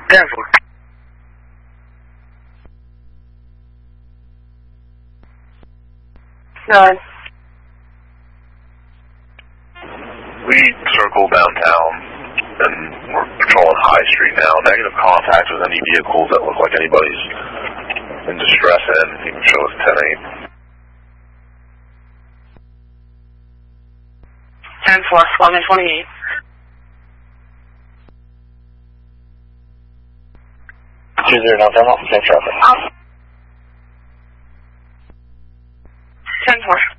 10-4. Nine. We circle downtown and we're patrolling High Street now. Negative contact with any vehicles that look like anybody's in distress in. You can show us 10-8. 10-4, 11-28. 20 November, same traffic. 10-4.